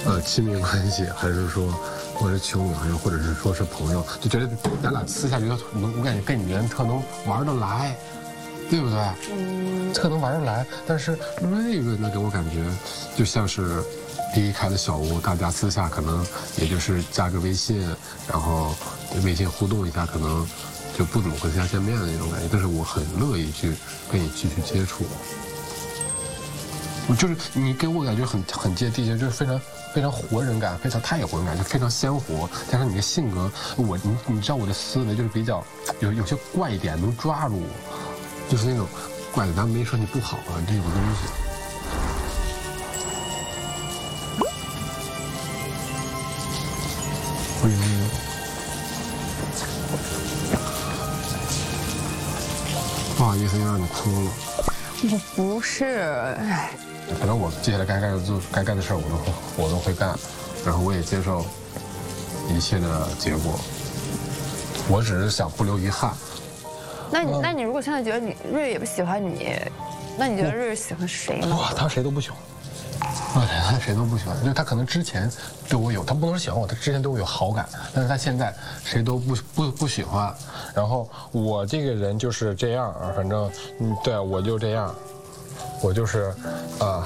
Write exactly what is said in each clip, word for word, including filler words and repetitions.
呃亲密关系，还是说我是情侣，还是或者是说是朋友，就觉得咱俩私下觉得能，我感觉跟你人特能玩得来，对不对？嗯，特能玩得来。但是瑞瑞呢，给我感觉就像是离开了小屋，大家私下可能也就是加个微信，然后微信互动一下，可能就不怎么会私下见面的那种感觉。但是我很乐意去跟你继续接触。就是你给我感觉很很接地气，就是非常非常活人感，非常太有活人感，就非常鲜活。加上你的性格，我你你知道我的思维就是比较有有些怪一点，能抓住我，就是那种怪的，咱没说你不好啊这种东西。不是，不好意思，又让你哭了。 我不是，哎。 反正我接下来该干的做该干的事儿，我都会我都会干，然后我也接受一切的结果。我只是想不留遗憾。 那你、嗯、那你如果现在觉得你瑞瑞也不喜欢你，那你觉得瑞瑞喜欢谁呢？ 哇，他谁都不喜欢。啊，他谁都不喜欢，就是他可能之前对我有，他不能说喜欢我，他之前对我有好感，但是他现在谁都不不不喜欢。然后我这个人就是这样啊，反正嗯，对我就这样。我就是，呃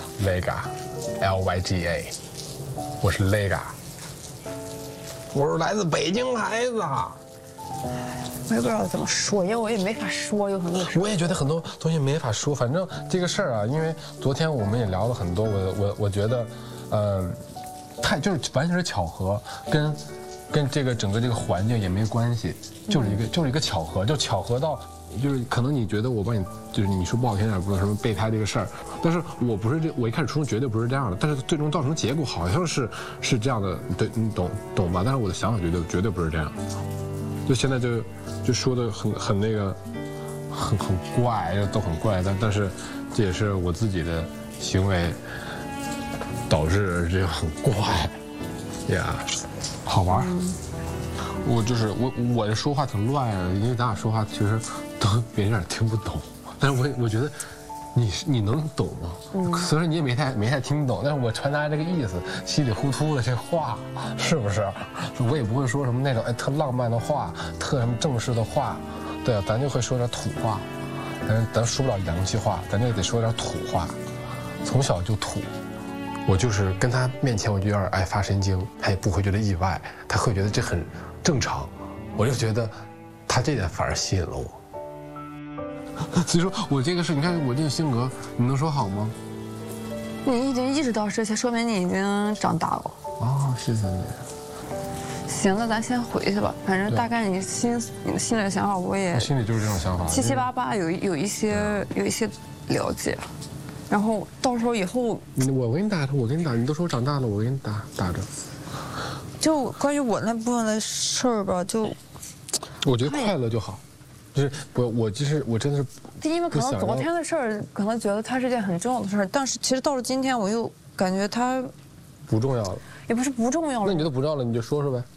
，Lega，L Y G A， 我是 Lega， 我是来自北京孩子。 我也不知道怎么说，因为我也没法说，有很多事。 我也觉得很多东西没法说，反正这个事儿啊，因为昨天我们也聊了很多，我我我觉得，呃，太就是完全是巧合，跟跟这个整个这个环境也没关系，就是一个、嗯、就是一个巧合，就巧合到。就是可能你觉得我帮你，就是你说不好听点，不说什么备胎这个事儿，但是我不是这，我一开始初衷绝对不是这样的，但是最终造成结果好像是是这样的，对，你懂懂吧？但是我的想法绝对绝对不是这样，就现在就就说的很很那个，很很怪，都很怪，但但是这也是我自己的行为导致这个很怪呀， yeah, 好玩。嗯我就是我，我这说话挺乱啊，因为咱俩说话其实都别人有点听不懂，但是我我觉得你你能懂吗？嗯、虽然你也没太没太听懂，但是我传达这个意思，稀里糊涂的这话，是不是？我也不会说什么那种哎特浪漫的话，特什么正式的话，对啊，咱就会说点土话，但是咱说不了洋气话，咱就得说点土话，从小就土。我就是跟他面前我就有点爱发神经，他也不会觉得意外，他会觉得这很正常，我就觉得他这点反而吸引了我。所以说我这个是，你看我这个性格，你能说好吗？ 你已经意识到这些，说明你已经长大了。 哦，谢谢你。 行，那咱先回去吧。反正大概你心你的心里的想法，我也我心里就是这种想法， 七七八八有有一些有一些了解。然后到时候以后， 我给你打，我给你打，你都说我长大了，我给你打打着。 就关于我那部分的事儿吧，就我觉得快乐就好，就是我我就是我真的是， 因为可能昨天的事儿，可能觉得它是件很重要的事儿，但是其实到了今天，我又感觉它不重要了， 也不是不重要了。 那你觉得不重要了，你就说说呗。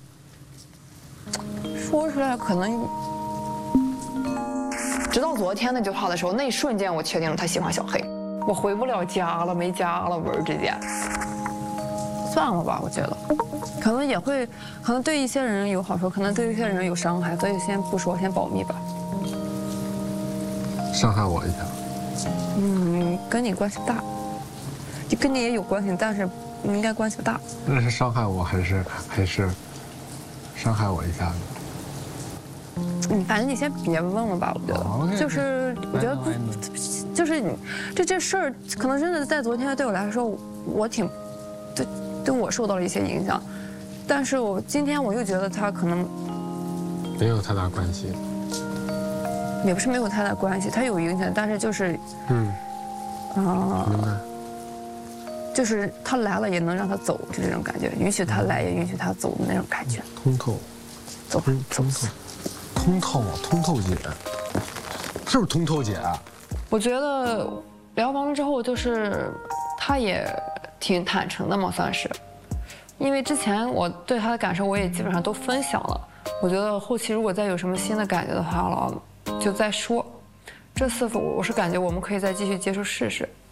说出来可能，直到昨天那句话的时候，那一瞬间我确定了他喜欢小黑。我回不了家了，没家了，文之间，算了吧，我觉得，可能也会，可能对一些人有好处，可能对一些人有伤害，所以先不说，先保密吧。 伤害我一下。 嗯，跟你关系大，就跟你也有关系，但是应该关系不大。 那是伤害我还是还是伤害我一下呢？ 嗯，反正你先别问了吧，我觉得， okay, 就是我觉得不，就是你这这事儿，可能真的在昨天对我来说，我挺，对，对我受到了一些影响，但是我今天我又觉得他可能没有太大关系， 也不是没有太大关系，他有影响，但是就是嗯，啊、呃，就是他来了也能让他走，就这种感觉，允许他来也允许他走的那种感觉， 通透， 走， 通透。通透啊，通透姐，是不是通透姐啊？ 我觉得聊完了之后，就是他也挺坦诚的嘛，算是。因为之前我对他的感受，我也基本上都分享了。我觉得后期如果再有什么新的感觉的话了，就再说。这次我我是感觉我们可以再继续接触试试。